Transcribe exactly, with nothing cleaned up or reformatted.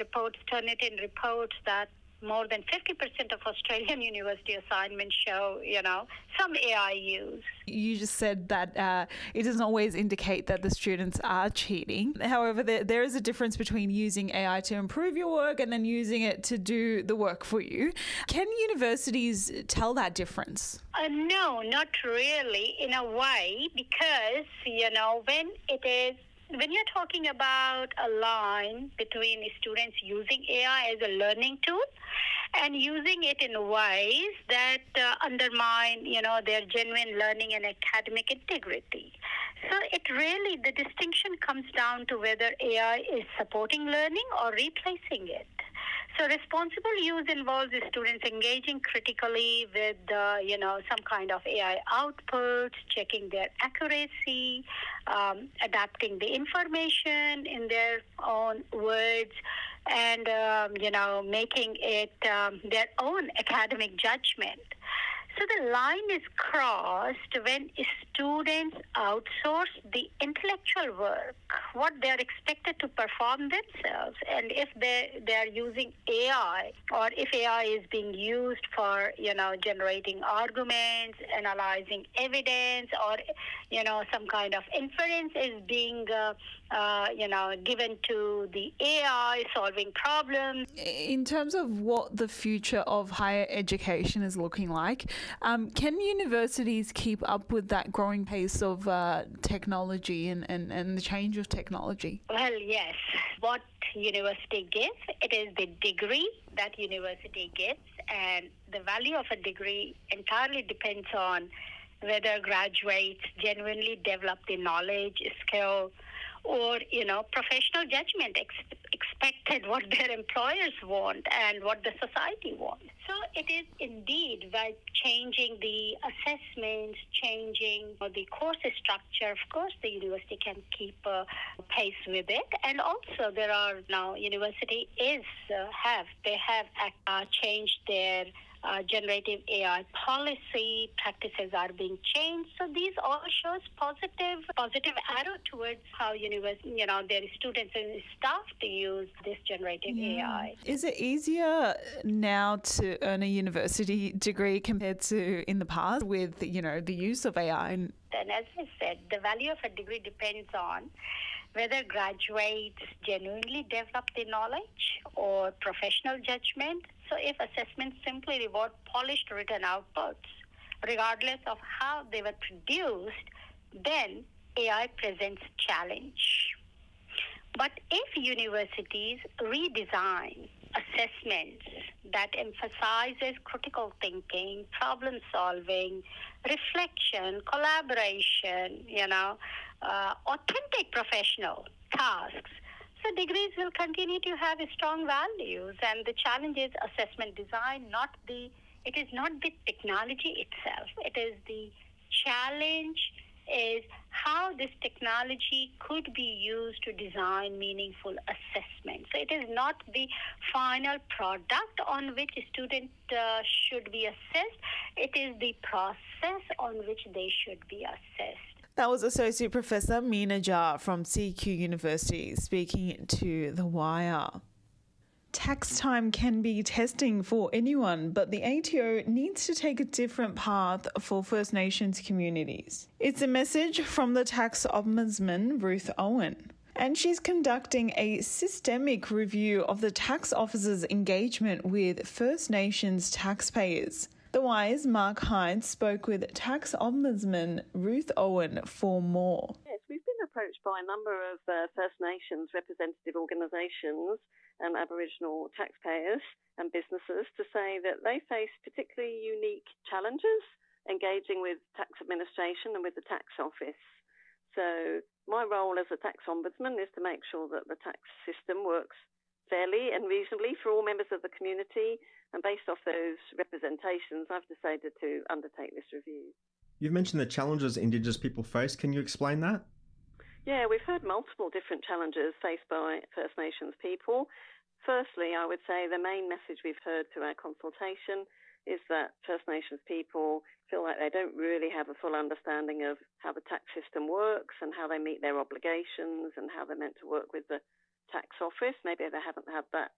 reports, Turnitin reports that more than fifty percent of Australian university assignments show, you know, some A I use. You just said that uh, it doesn't always indicate that the students are cheating. However, there, there is a difference between using A I to improve your work and then using it to do the work for you. Can universities tell that difference? Uh, no, not really in a way, because, you know, when it is When you're talking about a line between students using A I as a learning tool and using it in ways that uh, undermine, you know, their genuine learning and academic integrity. So it really, the distinction comes down to whether A I is supporting learning or replacing it. So responsible use involves the students engaging critically with, uh, you know, some kind of A I output, checking their accuracy, um, adapting the information in their own words, and, um, you know, making it um, their own academic judgment. So the line is crossed when students outsource the intellectual work, what they're expected to perform themselves, and if they they are using A I, or if A I is being used for, you know, generating arguments, analyzing evidence, or, you know, some kind of inference is being, uh, uh, you know, given to the A I solving problems. In terms of what the future of higher education is looking like, Um, can universities keep up with that growing pace of uh, technology and, and, and the change of technology? Well, yes. What university gives, it is the degree that university gives, and the value of a degree entirely depends on whether graduates genuinely develop the knowledge, skill, or, you know, professional judgment ex- expected, what their employers want and what the society wants. So it is indeed by changing the assessments, changing the course structure. Of course, the university can keep uh, pace with it. And also there are now, university is, uh, have, they have uh, changed their Uh, generative A I policy, practices are being changed. So these all shows positive, positive arrow towards how university, you know, their students and staff to use this generative Yeah. A I. Is it easier now to earn a university degree compared to in the past with, you know, the use of A I? And And as I said, the value of a degree depends on whether graduates genuinely develop the knowledge or professional judgment. So if assessments simply reward polished written outputs, regardless of how they were produced, then A I presents challenge. But if universities redesign assessments that emphasizes critical thinking, problem solving, reflection, collaboration, you know, uh, authentic professional tasks, so degrees will continue to have strong values. And the challenge is assessment design, not the, it is not the technology itself. It is the challenge is how this technology could be used to design meaningful assessment. So it is not the final product on which a student uh, should be assessed. It is the process on which they should be assessed. that was Associate Professor Meena Jha from C Q University speaking to The Wire. Tax time can be testing for anyone, but the A T O needs to take a different path for First Nations communities. It's a message from the Tax Ombudsman, Ruth Owen. And she's conducting a systemic review of the tax office's engagement with First Nations taxpayers. The Wire's Mark Hyde spoke with Tax Ombudsman Ruth Owen for more. Yes, we've been approached by a number of uh, First Nations representative organisations and Aboriginal taxpayers and businesses to say that they face particularly unique challenges engaging with tax administration and with the tax office. So my role as a tax ombudsman is to make sure that the tax system works fairly and reasonably for all members of the community, and based off those representations, I've decided to undertake this review. You've mentioned the challenges Indigenous people face. Can you explain that? Yeah, we've heard multiple different challenges faced by First Nations people. Firstly, I would say the main message we've heard through our consultation is that First Nations people feel like they don't really have a full understanding of how the tax system works and how they meet their obligations and how they're meant to work with the tax office. Maybe they haven't had that